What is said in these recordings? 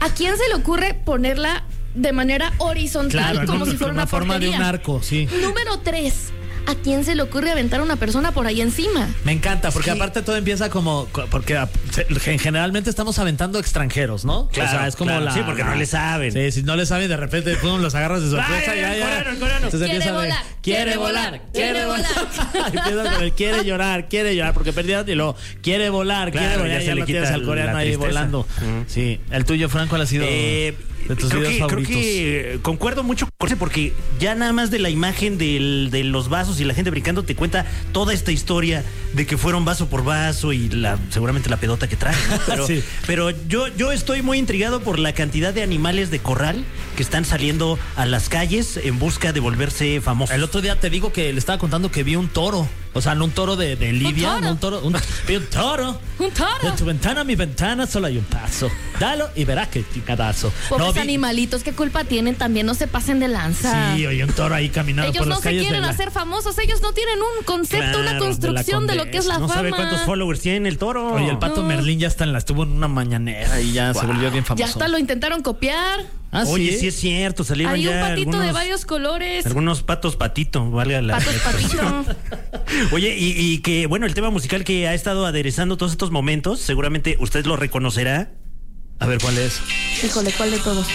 ¿A quién se le ocurre ponerla de manera horizontal, claro, como si fuera una forma de un arco, sí. Número 3. ¿A quién se le ocurre aventar a una persona por ahí encima? Me encanta, porque aparte todo empieza porque generalmente estamos aventando extranjeros, ¿no? Claro, o sea, es como sí, porque no le saben. Sí, si no le saben, de repente los agarras de sorpresa. El coreano. Entonces quiere volar. Empieza con el quiere llorar, porque perdieron y luego quiere volar, ya ya lo tienes al coreano ahí volando. Sí, el tuyo, Frank, ¿cuál ha sido de tus videos favoritos? Creo que concuerdo mucho con Jorge, porque ya nada más de la imagen de los vasos y la gente brincando te cuenta toda esta historia de que fueron vaso por vaso y seguramente la pedota que traen, ¿no? Pero, sí. pero yo estoy muy intrigado por la cantidad de animales de corral que están saliendo a las calles en busca de volverse famosos. El otro día te digo que le estaba contando que vi un toro. O sea, no un toro de Lidia, ¿Un toro? Vi un toro. Un toro. De tu ventana a mi ventana solo hay un paso. Dalo y verás que chingadazo. Pobres animalitos, ¿qué culpa tienen? También no se pasen de lanza. Sí, oye, un toro ahí caminando ellos por no las se calles. quieren hacer famosos, ellos no tienen un concepto, una construcción de lo que es la no fama. sabe cuántos followers tiene el toro. Oye, el Pato Merlín ya estuvo en una mañanera y ya se volvió bien famoso. Ya hasta lo intentaron copiar. Oye, sí es cierto, salieron hay ya un patito algunos, de varios colores. Algunos patos patito, valga la Patos patito. Oye, y que, bueno, el tema musical que ha estado aderezando todos estos momentos, seguramente usted lo reconocerá. A ver, ¿cuál es? Híjole, ¿cuál de todos?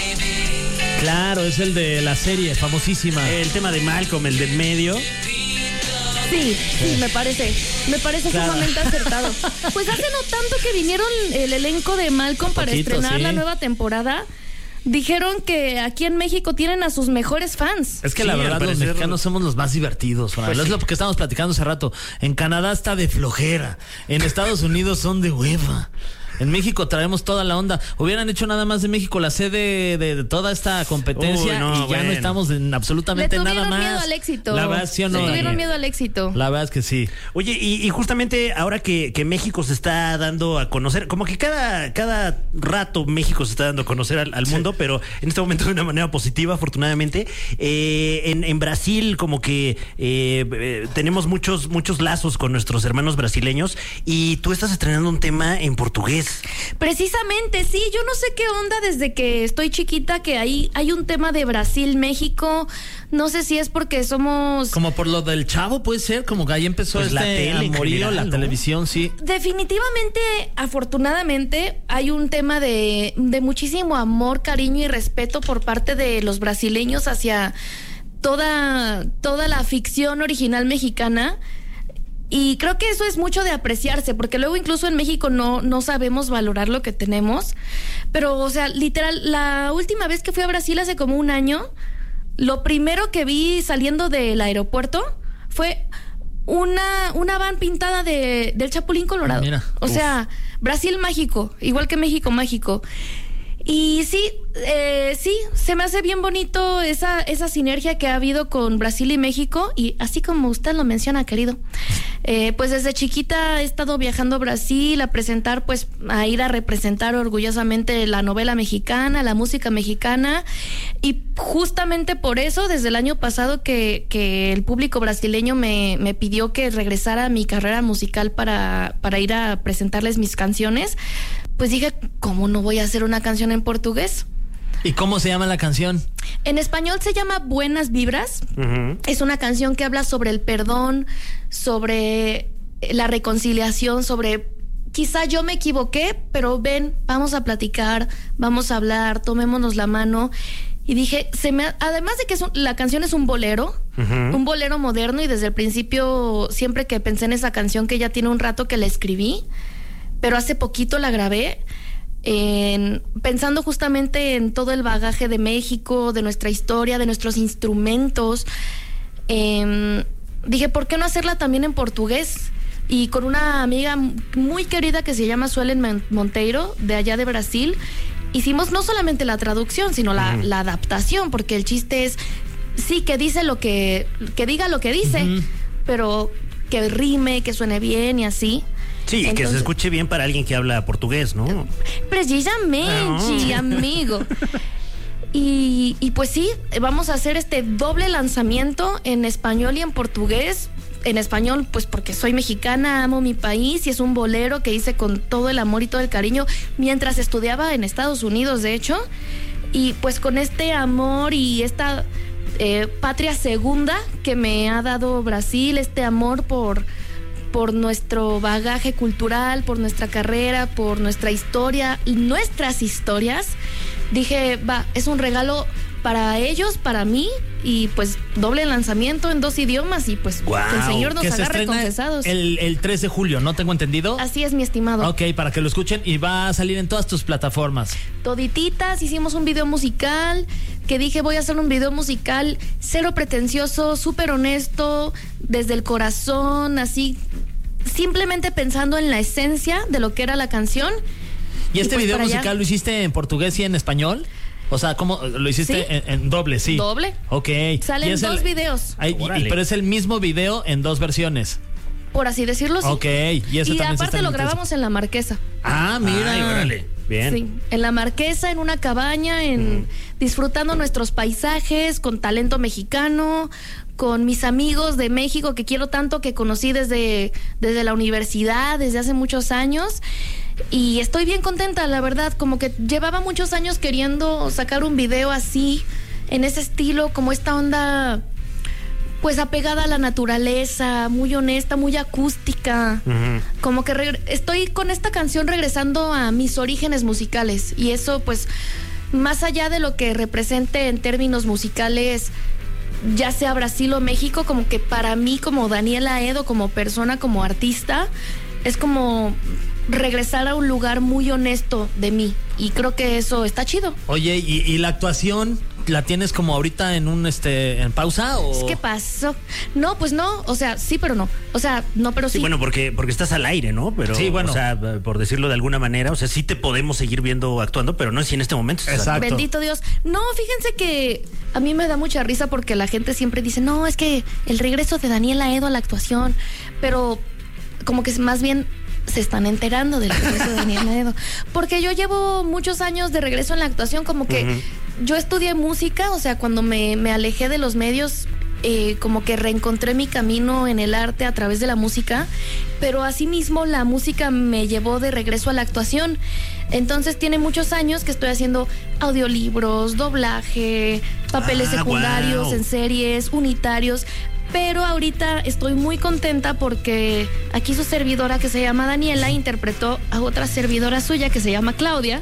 Claro, es el de la serie, famosísima. El tema de Malcolm, el del medio. Sí, me parece sumamente acertado. Pues hace no tanto que vinieron el elenco de Malcolm para estrenar la nueva temporada. Dijeron que aquí en México tienen a sus mejores fans. Es que la verdad los mexicanos somos los más divertidos, Fran. Es lo que estábamos platicando hace rato. En Canadá está de flojera. En Estados Unidos son de hueva. En México traemos toda la onda. Hubieran hecho nada más de México la sede de toda esta competencia y ya no estamos en absolutamente nada más. Le tuvieron miedo al éxito. La verdad, ¿sí o no? Le tuvieron miedo al éxito. La verdad es que sí. Oye, y justamente ahora que México se está dando a conocer, como que cada rato México se está dando a conocer al mundo, pero en este momento de una manera positiva, afortunadamente. En Brasil, como que tenemos muchos lazos con nuestros hermanos brasileños, y tú estás estrenando un tema en portugués. Precisamente, sí, yo no sé qué onda desde que estoy chiquita, que hay un tema de Brasil, México, no sé si es porque somos... Como por lo del Chavo, puede ser, como que ahí empezó pues la tele amorío, general, la televisión, sí. Definitivamente, afortunadamente, hay un tema de muchísimo amor, cariño y respeto por parte de los brasileños hacia toda la ficción original mexicana. Y creo que eso es mucho de apreciarse, porque luego incluso en México no sabemos valorar lo que tenemos. Pero, o sea, literal, la última vez que fui a Brasil hace como un año, lo primero que vi saliendo del aeropuerto fue una van pintada del Chapulín Colorado. Mira, o sea, Brasil mágico, igual que México mágico. Y sí, se me hace bien bonito esa sinergia que ha habido con Brasil y México, y así como usted lo menciona, querido, pues desde chiquita he estado viajando a Brasil a presentar, pues a ir a representar orgullosamente la novela mexicana, la música mexicana, y justamente por eso desde el año pasado que el público brasileño me pidió que regresara a mi carrera musical para ir a presentarles mis canciones, pues dije, ¿cómo no voy a hacer una canción en portugués? ¿Y cómo se llama la canción? En español se llama Buenas Vibras. Uh-huh. Es una canción que habla sobre el perdón, sobre la reconciliación, sobre quizá yo me equivoqué, pero ven, vamos a platicar, vamos a hablar, tomémonos la mano. Y dije, además de que la canción es un bolero, uh-huh, un bolero moderno, y desde el principio, siempre que pensé en esa canción, que ya tiene un rato que la escribí, pero hace poquito la grabé, pensando justamente en todo el bagaje de México, de nuestra historia, de nuestros instrumentos. Dije, ¿por qué no hacerla también en portugués? Y con una amiga muy querida que se llama Suelen Monteiro, de allá de Brasil, hicimos no solamente la traducción, sino la adaptación, porque el chiste es, sí, que dice que diga lo que dice, uh-huh, pero que rime, que suene bien y así. Sí, entonces, que se escuche bien para alguien que habla portugués, ¿no? Precisamente, amigo. Y pues sí, vamos a hacer este doble lanzamiento en español y en portugués. en español, pues porque soy mexicana, amo mi país y es un bolero que hice con todo el amor y todo el cariño mientras estudiaba en Estados Unidos, de hecho. Y pues con este amor y esta patria segunda que me ha dado Brasil, este amor por nuestro bagaje cultural, por nuestra carrera, por nuestra historia, nuestras historias, dije, es un regalo para ellos, para mí, y pues doble lanzamiento en 2 idiomas y pues wow, que el Señor nos que se agarre estrena confesados. el 3 de julio, ¿no tengo entendido? Así es, mi estimado. Ok, para que lo escuchen y va a salir en todas tus plataformas. Todititas, hicimos un video musical, que dije voy a hacer un video musical cero pretencioso, súper honesto, desde el corazón, así, simplemente pensando en la esencia de lo que era la canción. ¿Y este pues video para allá. musical lo hiciste en portugués y en español? O sea, ¿cómo lo hiciste? Sí. En doble, sí. Doble. Ok. Salen Y es 2 videos, pero es el mismo video en 2 versiones. por así decirlo, sí. Ok. Y eso Y también se aparte está lo en grabamos en La Marquesa. Ah, mira. Ay, órale. Bien. Sí, en La Marquesa, en una cabaña, disfrutando nuestros paisajes, con talento mexicano, con mis amigos de México que quiero tanto, que conocí desde la universidad, desde hace muchos años. Y estoy bien contenta, la verdad, como que llevaba muchos años queriendo sacar un video así, en ese estilo, como esta onda, pues apegada a la naturaleza, muy honesta, muy acústica. Como que estoy con esta canción regresando a mis orígenes musicales, y eso pues más allá de lo que represente en términos musicales, ya sea Brasil o México, como que para mí, como Daniela Edo, como persona, como artista, es como regresar a un lugar muy honesto de mí, y creo que eso está chido. Oye, ¿y la actuación la tienes como ahorita en pausa o...? ¿Qué pasó? No, pues no, o sea, sí, pero no. O sea, no, pero sí. Sí, bueno, porque estás al aire, ¿no? Pero, sí, bueno. O sea, por decirlo de alguna manera, o sea, sí te podemos seguir viendo actuando, pero no es si en este momento. Exacto. Bendito Dios. No, fíjense que a mí me da mucha risa porque la gente siempre dice, no, es que el regreso de Daniela Edo a la actuación, pero como que más bien se están enterando del regreso de Daniela Edo. Porque yo llevo muchos años de regreso en la actuación, como que yo estudié música, o sea, cuando me alejé de los medios, como que reencontré mi camino en el arte a través de la música, pero asimismo la música me llevó de regreso a la actuación. Entonces tiene muchos años que estoy haciendo audiolibros, doblaje, papeles secundarios, wow, en series, unitarios. Pero ahorita estoy muy contenta porque aquí su servidora, que se llama Daniela, interpretó a otra servidora suya que se llama Claudia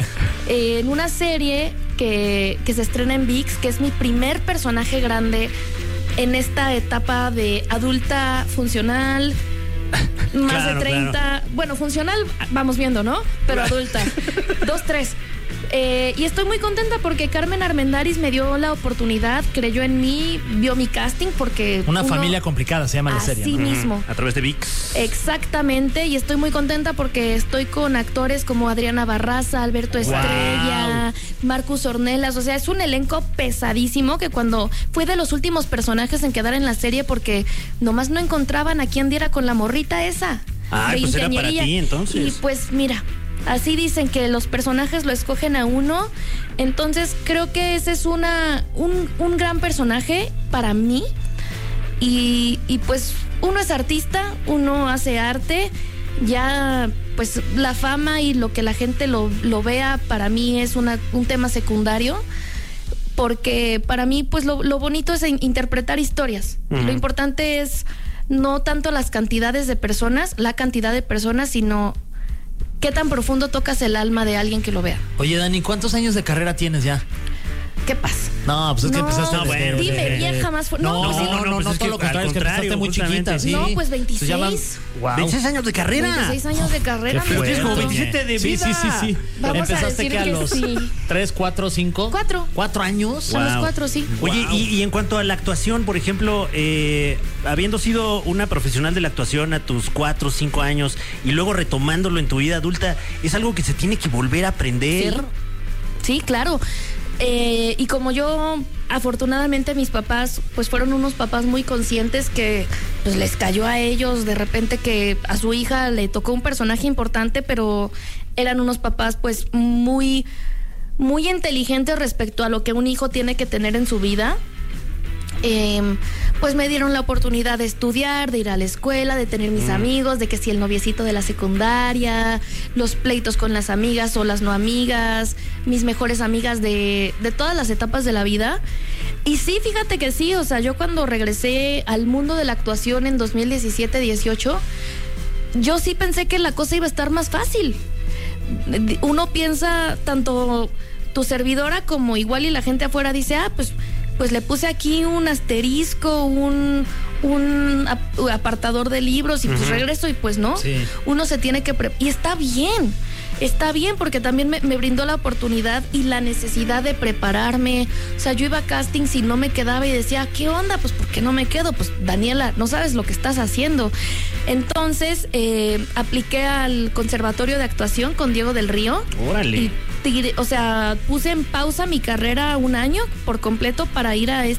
en una serie que se estrena en ViX, que es mi primer personaje grande en esta etapa de adulta funcional, más Claro, de 30, claro. Bueno, funcional vamos viendo, ¿no? Pero adulta, 2, 3. Y estoy muy contenta porque Carmen Armendáriz me dio la oportunidad, creyó en mí, vio mi casting, porque Una familia complicada se llama la serie, así ¿no? mismo. A través de ViX. Exactamente, y estoy muy contenta porque estoy con actores como Adriana Barraza, Alberto Estrella, Marcus Ornelas, o sea, es un elenco pesadísimo que cuando fue de los últimos personajes en quedar en la serie porque nomás no encontraban a quién diera con la morrita esa. Ah, de pues era para ingeniería. ti, entonces. Y pues mira, así dicen que los personajes lo escogen a uno, entonces creo que ese es un gran personaje para mí. Y pues uno es artista, uno hace arte, ya pues la fama y lo que la gente lo vea para mí es un tema secundario, porque para mí pues lo bonito es interpretar historias. Lo importante es no tanto la cantidad de personas, sino qué tan profundo tocas el alma de alguien que lo vea. Oye, Dani, ¿cuántos años de carrera tienes ya? ¿Qué pasa? No, pues es que No, empezaste no, bueno, dime, vieja más fuerte. No, pues sí. no, pues es todo que lo contrario, al es que empezaste contrario, muy chiquita, justamente. sí. No, pues 26. Se llaman- Wow. 26 años de carrera. 26 años de carrera. Pero tienes como mi 27 de Sí, vida. sí. Vamos a ¿Empezaste decir que a que los sí. 3, 4, 5? 4. 4 años. A los Wow. 4, sí. Oye, Wow. y en cuanto a la actuación, por ejemplo, habiendo sido una profesional de la actuación a tus 4 o 5 años y luego retomándolo en tu vida adulta, ¿es algo que se tiene que volver a aprender? Sí, claro. Y como yo, afortunadamente mis papás, pues fueron unos papás muy conscientes que pues les cayó a ellos de repente que a su hija le tocó un personaje importante, pero eran unos papás pues muy, muy inteligentes respecto a lo que un hijo tiene que tener en su vida. pues me dieron la oportunidad de estudiar, de ir a la escuela, de tener mis amigos, de que si el noviecito de la secundaria, los pleitos con las amigas o las no amigas, mis mejores amigas de todas las etapas de la vida. Y sí, fíjate que sí, o sea, yo cuando regresé al mundo de la actuación en 2017-18, yo sí pensé que la cosa iba a estar más fácil. Uno piensa, tanto tu servidora como igual y la gente afuera dice, pues le puse aquí un asterisco, un apartador de libros y pues regreso y pues no. Sí. Uno se tiene que... y está bien porque también me brindó la oportunidad y la necesidad de prepararme. O sea, yo iba a castings y no me quedaba y decía, ¿qué onda? Pues ¿por qué no me quedo? Pues Daniela, no sabes lo que estás haciendo. Entonces apliqué al Conservatorio de Actuación con Diego del Río. ¡Órale! O sea, puse en pausa mi carrera un año por completo para ir a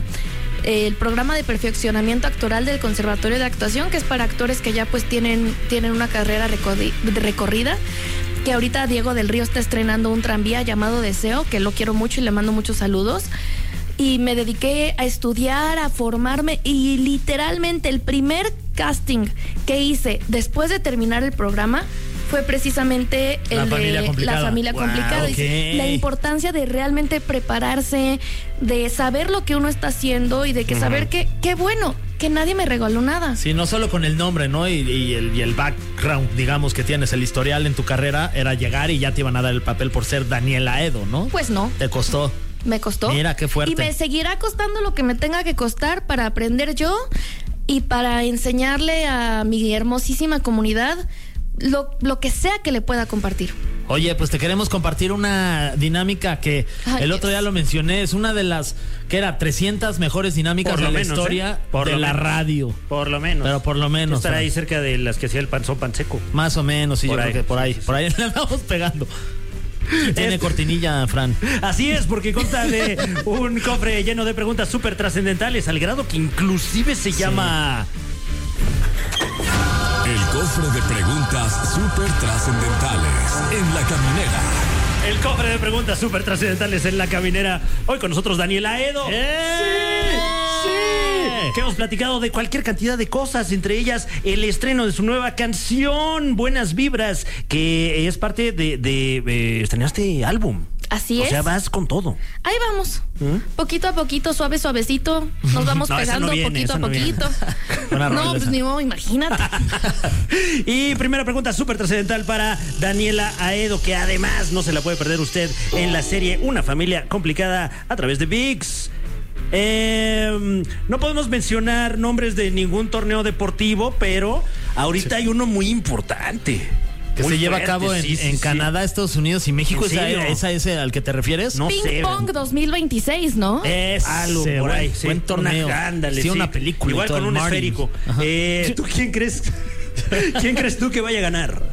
el programa de perfeccionamiento actoral del Conservatorio de Actuación, que es para actores que ya pues tienen una carrera recorrida, que ahorita Diego del Río está estrenando un tranvía llamado Deseo, que lo quiero mucho y le mando muchos saludos. Y me dediqué a estudiar, a formarme, y literalmente el primer casting que hice después de terminar el programa fue precisamente La Familia Complicada. Okay. La importancia de realmente prepararse, de saber lo que uno está haciendo y de que saber que, qué bueno, que nadie me regaló nada. Sí, no solo con el nombre, ¿no? Y el background, digamos, que tienes, el historial en tu carrera, era llegar y ya te iban a dar el papel por ser Daniela Aedo, ¿no? Pues no. ¿Te costó? Me costó. Mira, qué fuerte. Y me seguirá costando lo que me tenga que costar para aprender yo y para enseñarle a mi hermosísima comunidad lo que sea que le pueda compartir. Oye, pues te queremos compartir una dinámica que el otro día lo mencioné. Es una de las, que era 300 mejores dinámicas de la historia de la radio. Por lo menos. Pero por lo menos. Estará ahí cerca de las que hacía el Panzón Panseco. Más o menos, sí, yo creo que por ahí le andamos pegando. Tiene cortinilla, Fran. Así es, porque consta de un cofre lleno de preguntas súper trascendentales, al grado que inclusive se llama... El cofre de preguntas súper trascendentales en La Caminera. El cofre de preguntas súper trascendentales en La Caminera. Hoy con nosotros Daniela Aedo. ¡Sí! Que hemos platicado de cualquier cantidad de cosas, entre ellas el estreno de su nueva canción, Buenas Vibras, que es parte de estrenaste álbum. Así es. O sea, vas con todo. Ahí vamos. Poquito a poquito, suavecito. Nos vamos pegando poquito a poquito. No, pues ni modo, imagínate. Y primera pregunta súper trascendental para Daniela Aedo, que además no se la puede perder usted en la serie Una Familia Complicada a través de ViX. No podemos mencionar nombres de ningún torneo deportivo, pero ahorita hay uno muy importante. Que muy se lleva fuerte, a cabo en Canadá, Estados Unidos y México. ¿Esa es al que te refieres? No Ping sé. Pong 2026, ¿no? Es algo por ahí. Buen torneo. Ándale, sí, una película. Igual con un esférico. ¿Tú quién crees? ¿Quién crees tú que vaya a ganar?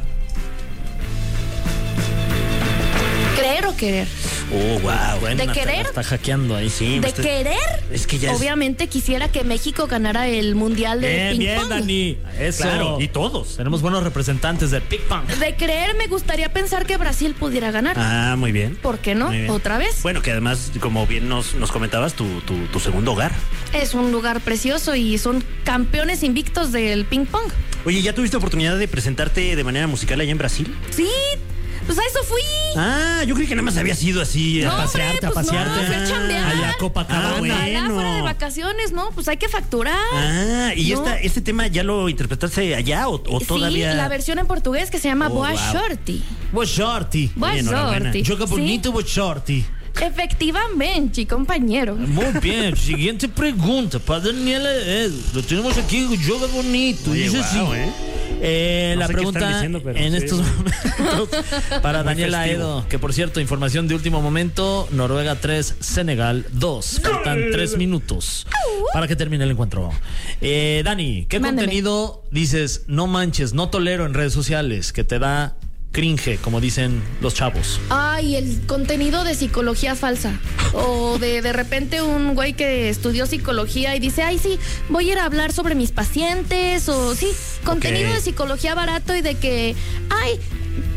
¿Creer o querer? Oh, wow. ¿De querer? Está hackeando ahí. Sí, ¿De querer? Es que ya obviamente quisiera que México ganara el mundial de ping pong. Dani. Eso. Claro, y todos. Tenemos buenos representantes de ping pong. De creer, me gustaría pensar que Brasil pudiera ganar. Ah, muy bien. ¿Por qué no? ¿Otra vez? Bueno, que además, como bien nos comentabas, tu segundo hogar. Es un lugar precioso y son campeones invictos del ping pong. Oye, ¿ya tuviste oportunidad de presentarte de manera musical allá en Brasil? Sí. Pues a eso fui. Ah, yo creí que nada más había sido así no, a pasearte, hombre, pues a pasearte. No, fui a chambear. Allá a Copacabana. Allá fuera de vacaciones, ¿no? Pues hay que facturar. Ah, ¿y ¿no? este tema ya lo interpretaste allá o todavía? Sí, la versión en portugués que se llama Boa Shorty. Boa Shorty. Boa Shorty. Joga bonito, Boa Shorty. Efectivamente, compañero. Muy bien. Siguiente pregunta para Daniela Aedo. Lo tenemos aquí, Joga bonito. Oye, dice wow, así. No la sé pregunta qué están diciendo, pero en sí. estos momentos para Daniela festivo. Aedo, que por cierto, información de último momento, Noruega 3, Senegal 2. Faltan 3 minutos para que termine el encuentro. Dani, ¿qué contenido dices, no manches, no tolero en redes sociales, que te da cringe, como dicen los chavos? Ay, el contenido de psicología falsa. O de repente un güey que estudió psicología y dice, ay, sí, voy a ir a hablar sobre mis pacientes. O sí, contenido de psicología barato y de que, ay,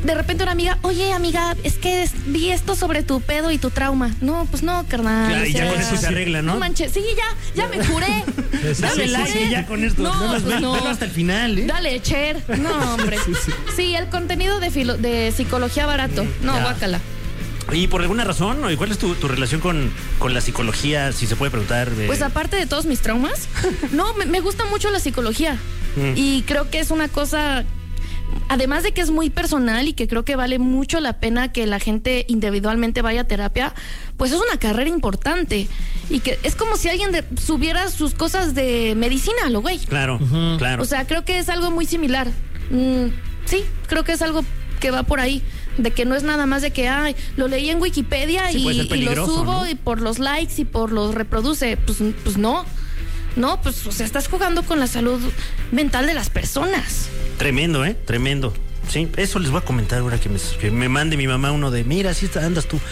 de repente una amiga, oye amiga, es que vi esto sobre tu pedo y tu trauma. No, pues no, carnal. Claro, y ya con eso se arregla, ¿no? No manches, sí, ya me curé. Dale like ya con esto. No, pues no. Velo hasta el final, ¿eh? Dale, Cher. No, hombre. Sí, el contenido de psicología barato. No, Ya. guácala. ¿Y por alguna razón? ¿Cuál es tu relación con la psicología, si se puede preguntar? Pues aparte de todos mis traumas, no, me gusta mucho la psicología. Y creo que es una cosa, además de que es muy personal y que creo que vale mucho la pena que la gente individualmente vaya a terapia, pues es una carrera importante. Y que es como si alguien subiera sus cosas de medicina, lo güey. Claro, claro. O sea, creo que es algo muy similar. Sí, creo que es algo que va por ahí. De que no es nada más de que, ay, lo leí en Wikipedia Sí, puede ser y lo peligroso, subo, ¿no? y por los likes y por los reproduce. Pues no. No, pues, o sea, estás jugando con la salud mental de las personas. Tremendo, ¿eh? Tremendo. Sí, eso les voy a comentar ahora que me mande mi mamá uno de, mira, así andas tú.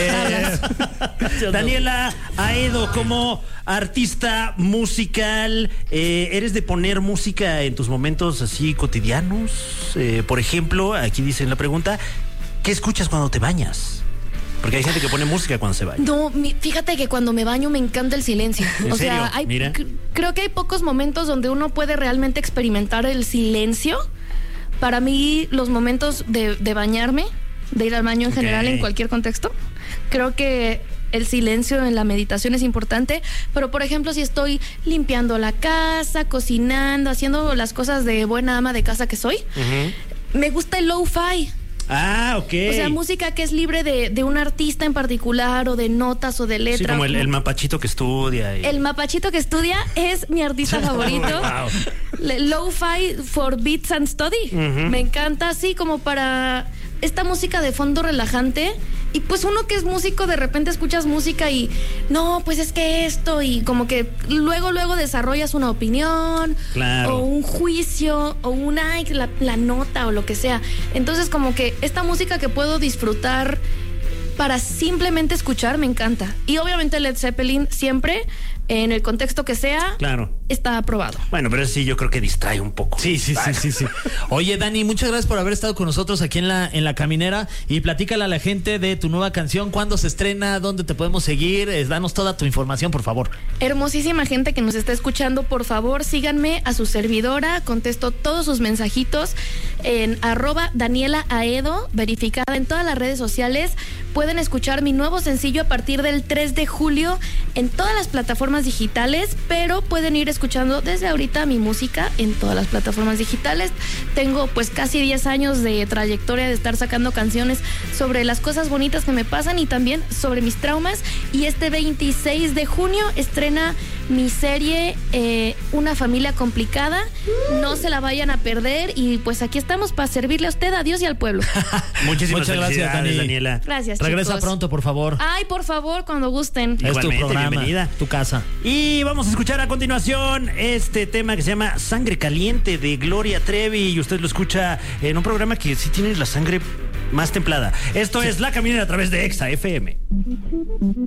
Daniela Aedo, como artista musical, ¿eres de poner música en tus momentos así cotidianos? Por ejemplo, aquí dice en la pregunta, ¿qué escuchas cuando te bañas? Porque hay gente que pone música cuando se baña. No, fíjate que cuando me baño me encanta el silencio. ¿En O sea, serio? Mira. creo que hay pocos momentos donde uno puede realmente experimentar el silencio. Para mí, los momentos de bañarme, de ir al baño en general, en cualquier contexto, creo que el silencio en la meditación es importante. Pero, por ejemplo, si estoy limpiando la casa, cocinando, haciendo las cosas de buena ama de casa que soy, me gusta el lo-fi. Ah, ok. O sea, música que es libre de un artista en particular, o de notas o de letras. Sí, como el mapachito que estudia. El mapachito que estudia es mi artista favorito. Wow. Lo-fi for beats and study. Me encanta, así como para esta música de fondo relajante. Y pues uno que es músico, de repente escuchas música y no, pues es que esto, y como que luego desarrollas una opinión, Claro. o un juicio, o la nota o lo que sea. Entonces, como que esta música que puedo disfrutar para simplemente escuchar me encanta. Y obviamente Led Zeppelin siempre, en el contexto que sea, Claro. está aprobado. Bueno, pero sí, yo creo que distrae un poco. Sí. Oye, Dani, muchas gracias por haber estado con nosotros aquí en la caminera, y platícale a la gente de tu nueva canción, cuándo se estrena, dónde te podemos seguir, danos toda tu información, por favor. Hermosísima gente que nos está escuchando, por favor, síganme a su servidora, contesto todos sus mensajitos en @Daniela Aedo, verificada en todas las redes sociales. Pueden escuchar mi nuevo sencillo a partir del 3 de julio en todas las plataformas digitales, pero pueden ir escuchando desde ahorita mi música en todas las plataformas digitales. Tengo pues casi 10 años de trayectoria de estar sacando canciones sobre las cosas bonitas que me pasan y también sobre mis traumas. Y este 26 de junio estrena mi serie Una familia complicada. No se la vayan a perder, y pues aquí estamos para servirle a usted, a Dios y al pueblo. Muchísimas Muchas gracias, felicidades, Dani. Daniela. Gracias, Regresa chicos. pronto, por favor. Ay, por favor, cuando gusten. Es tu Igualmente, programa, bienvenida. tu casa. Y vamos a escuchar a continuación este tema que se llama Sangre Caliente de Gloria Trevi, y usted lo escucha en un programa que sí tiene la sangre más templada. Esto es La Caminera a través de Exa FM.